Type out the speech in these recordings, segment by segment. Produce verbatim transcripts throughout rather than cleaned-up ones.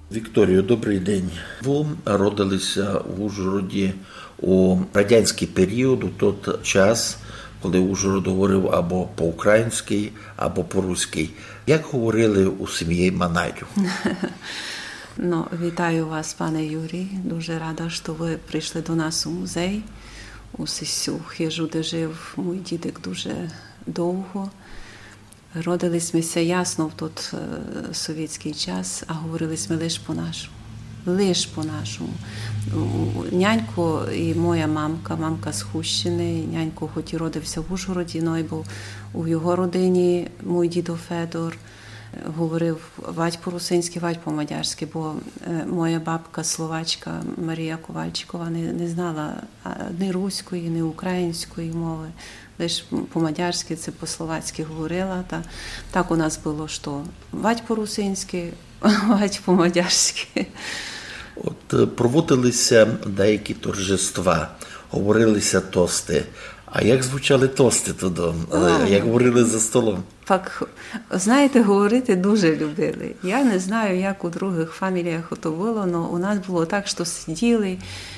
Вікторію, добрий день. Ви родилися в Ужгороді у радянський період, у той час, коли Ужгород говорив або по-українськи, або по-руськи. Як говорили у сім'ї Манайду? Ну, вітаю вас, пане Юрій. Дуже рада, що ви прийшли до нас у музей, у цю хижу, де жив мій дідик дуже довго. Родились ми ся ясно в той совєтський час, а говорили ми лише по-нашому. Лише по-нашому. Нянько і моя мамка, мамка з Хущини, нянько хоч і родився в Ужгороді, но й був у його родині, мій дідо Федор, говорив вать по-русинськи, вать по-мадярськи, бо моя бабка словачка Марія Ковальчикова не, не знала ні руської, ні української мови. Лише по-мадярськи, це по-словацьки говорила. Та, так у нас було, що вать по-русинськи, вать по-мадярськи. От проводилися деякі торжества, говорилися тости. А як звучали тости туди? А, як говорили за столом? Так, знаєте, говорити дуже любили. Я не знаю, як у других фаміліях то було, але у нас було так, що сиділи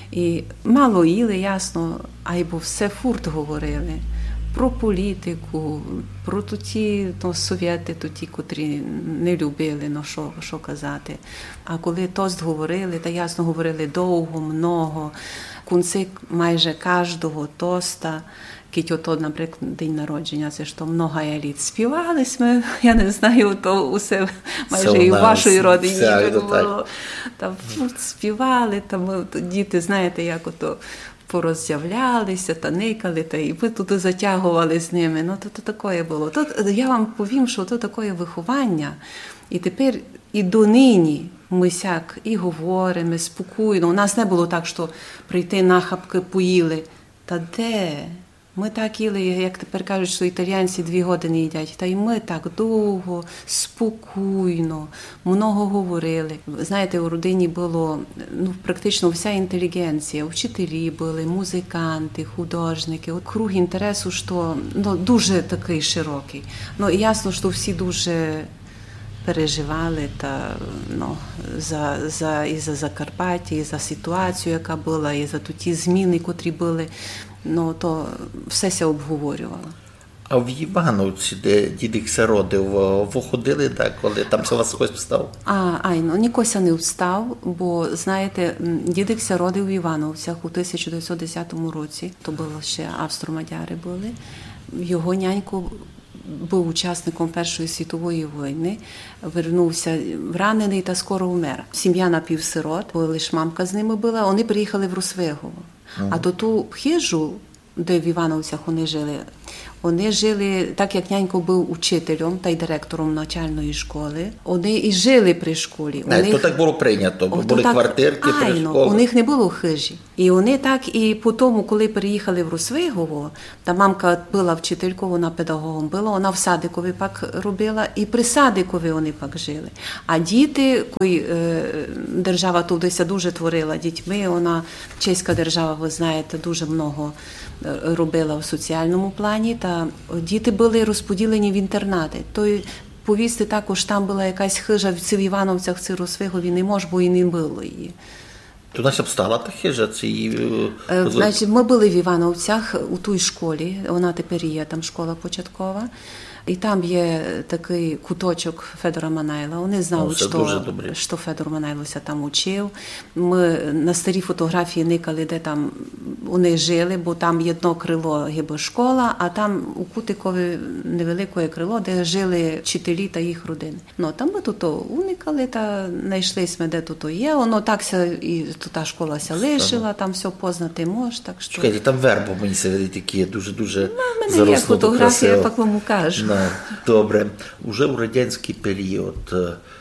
і мало їли, ясно, а й бо все фурт говорили. Про політику, про ті ну, совєти, ті, котрі не любили, ну, що, що казати. А коли тост говорили, та ясно говорили довго, много, в кінці майже кожного тоста, кіть ото, наприклад, день народження, це що много літ співали ми, я не знаю, то усе майже і у вашої родині було. Там співали, там діти, знаєте, як ото пороззявлялися, та никали, та і ми туди затягували з ними. Ну, то, то таке було. Тут, я вам повім, що то таке виховання. І тепер і донині ми сяк і говоримо, спокійно. У нас не було так, що прийти нахапки поїли. Та де? Ми так їли, як тепер кажуть, що італійці дві години їдять. Та й ми так довго, спокійно, много говорили. Знаєте, у родині було ну, практично вся інтелігенція. Вчителі були, музиканти, художники. Круг інтересу, що ну, дуже такий широкий. Ну, і ясно, що всі дуже переживали та, ну, за, за, і за Закарпаття, і за ситуацію, яка була, і за ті зміни, котрі були. Ну, то все ся обговорювало. А в Івановці, де дідик ся родив, ви ходили, так, коли там се вас хтось встав? А, ай, ну, нікося не встав, бо, знаєте, дідик ся родив в Івановцях у тисяча дев'ятсот десятому році. То було ще австро-мадяри були. Його нянько був учасником Першої світової війни, вернувся вранений та скоро вмер. Сім'я напівсирот, бо лише мамка з ними була, вони приїхали в Росвигово. Ага. А до ту хижу, де в Івановцях вони жили, вони жили, так як нянько був учителем та й директором навчальної школи, вони і жили при школі. А, них... То так було прийнято, бо були так... квартирки Айно, при школі. У них не було хижі. І вони так, і по тому, коли переїхали в Росвигово, та мамка була вчителькою, вона педагогом була, вона в садикові пак робила, і при садикові вони пак жили. А діти, коли е, держава туди дуже творила дітьми, вона, чеська держава, ви знаєте, дуже много робила в соціальному плані, та діти були розподілені в інтернати. То повісти також там була якась хижа в Івановцях, в Росвигові не може, бо і не було її. То нас обстала та хижа? Ці... Значить, ми були в Івановцях у тій школі, вона тепер є, там школа початкова. І там є такий куточок Федора Манайла. Вони знали, що, що Федор Манайлося там учив. Ми на старі фотографії никали, де там вони жили, бо там єдно крило гиба школа, а там у Кутикові невелике крило, де жили вчителі та їх родини. Ну, там ми тут уникали та знайшлися, де тут є. Воно так і та школа ся лишила, там все познати мож. Так що... Чекайте, там вербо мені се такі дуже-дуже ну, в мене є фотографія, я так вам кажу. Добре. Уже у радянський період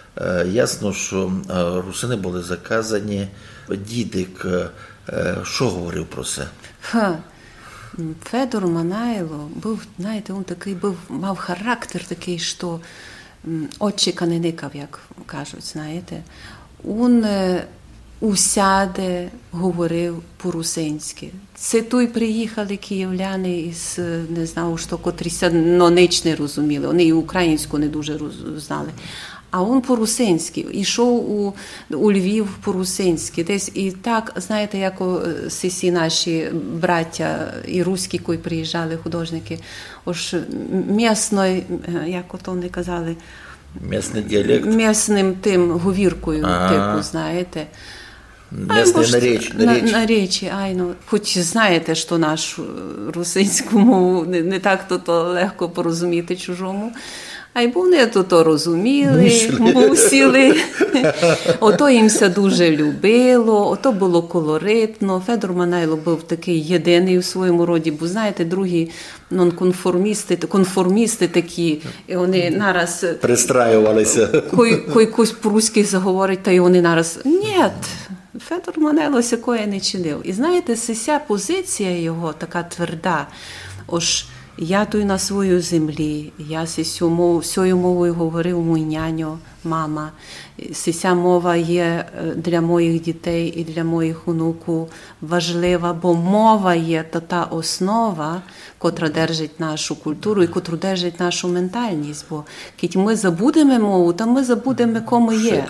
ясно, що русини були заказані. Дідик що говорив про це? Ха. Федор Манайло був, знаєте, він такий був, мав характер такий, що очіка не никав, як кажуть, знаєте. Він усяде говорив по-русинськи. Це тут приїхали київляни із, не знаю, що котріся, но ніч не розуміли. Вони і українську не дуже знали. А він по-русинськи, йшов у, у Львів по-русинськи. Десь і так, знаєте, як всі наші браття і руські, коли приїжджали художники, ось місної, як ото вони казали, місний діалект. Місним тим говіркою, ага. Типу, знаєте. Місне наречі. На, наречі, ай, ну, хоч знаєте, що нашу русинську мову не, не так то, то легко порозуміти чужому. А й вони то, то розуміли, мусили. Ото їмся дуже любило, ото було колоритно. Федор Манайло був такий єдиний у своєму роді, бо, знаєте, другі нонконформісти, конформісти такі, і вони нараз... Пристраювалися. Кой, якось по-руськи заговорить, та й вони нараз, ні, Федор Манайло сякої не чинив. І знаєте, ця позиція його така тверда, ось я тут на своїй землі, я цією мовою говорив мій няньо, мама. Ця мова є для моїх дітей і для моїх онуків важлива, бо мова є та та основа, котра держить нашу культуру і котру держить нашу ментальність. Бо коли ми забудемо мову, то ми забудемо, кому є.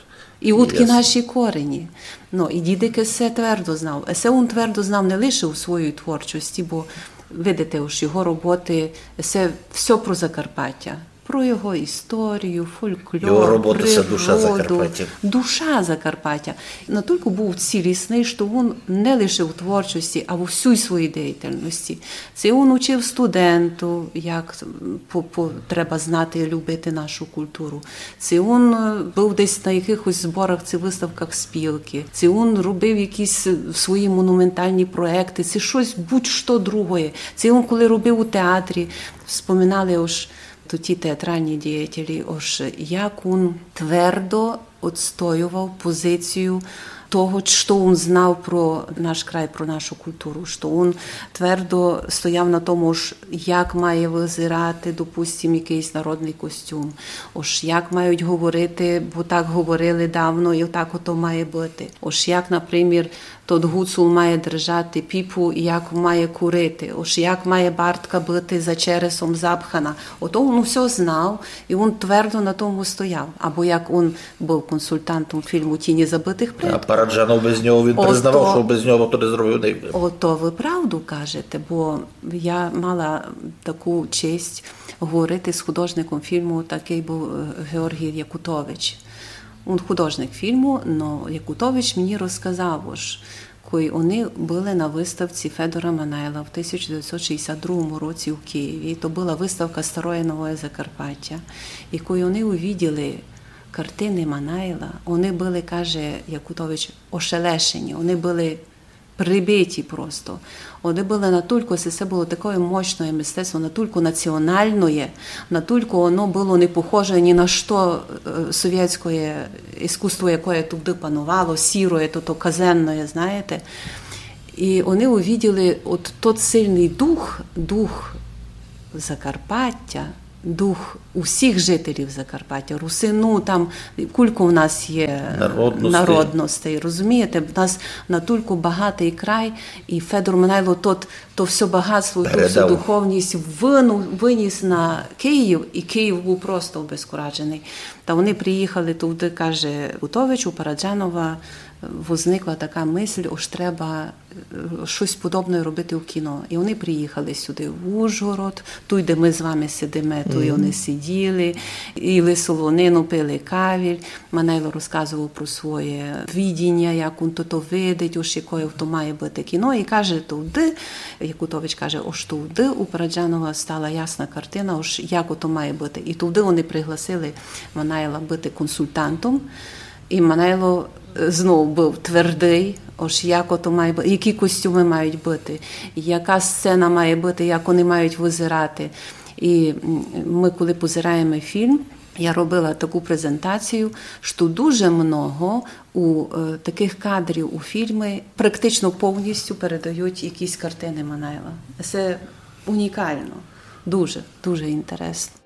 І утки yes. наші корені. Ну, і дідик це твердо знав. Це він твердо знав не лише у своїй творчості, бо видите, уж його роботи, це все про Закарпаття. Про його історію, фольклор, його робота, природу, це душа Закарпаття. Душа Закарпаття. Натільки був цілісний, що він не лише в творчості, а в усій своїй діяльності. Це він учив студенту, як по, по, треба знати і любити нашу культуру. Це він був десь на якихось зборах, це виставках спілки. Це він робив якісь свої монументальні проекти. Це щось будь-що другое. Це він, коли робив у театрі, вспоминали ось то ті театральні діятелі, ось як він твердо відстоював позицію того, що він знав про наш край, про нашу культуру, що він твердо стояв на тому, як має визирати, допустимо, якийсь народний костюм, ось як мають говорити, бо так говорили давно, і так ото має бути. Ось як, наприклад, тот гуцул має держати піпу і як має курити, ось як має бартка бути за чересом запхана. Ото він все знав, і він твердо на тому стояв. Або як він був консультантом фільму «Тіні забитих предків». А Параджанов без нього, він признавав, що без нього то не зробив не. Ото ви правду кажете, бо я мала таку честь говорити з художником фільму, такий був Георгій Якутович. Він художник фільму, але Якутович мені розказав, ось, коли вони були на виставці Федора Манайла в тисяча дев'ятсот шістдесят другому році у Києві. То була виставка «Старое нове Закарпаття». І коли вони увиділи картини Манайла, вони були, каже Якутович, ошелешені, вони були прибиті просто. Вони були натільки, це було таке мощне мистецтво, натільки національне, натільки воно було не похоже ні на що совєтське іскусство, яке туди панувало, сіре, то, то казенне, знаєте. І вони увиділи от той сильний дух, дух Закарпаття, дух усіх жителів Закарпаття, русину, там кілька в нас є народностей, народностей розумієте? В нас натільки багатий край, і Федор Манайло тот, то все багатство, ту всю духовність виніс на Київ, і Київ був просто обезкуражений. Та вони приїхали туди, каже Гутович, у Параджанова, возникла така мисль, ось треба щось подобне робити в кіно. І вони приїхали сюди в Ужгород, тут, де ми з вами сидимо, тут mm-hmm. вони сиділи, їли солонину, пили кавіль. Манайло розказував про своє видіння, як він то видить, ось якою то має бути кіно. І каже, туди, Якутович каже, ось туди у Параджанова стала ясна картина, ось як ото має бути. І туди вони пригласили Манайла бути консультантом. І Манайло знову був твердий, ось як ото має бути, які костюми мають бути, яка сцена має бути, як вони мають визирати. І ми, коли позираємо фільм, я робила таку презентацію, що дуже много у е, таких кадрів у фільмі практично повністю передають якісь картини Манайла. Це унікально, дуже, дуже інтересно.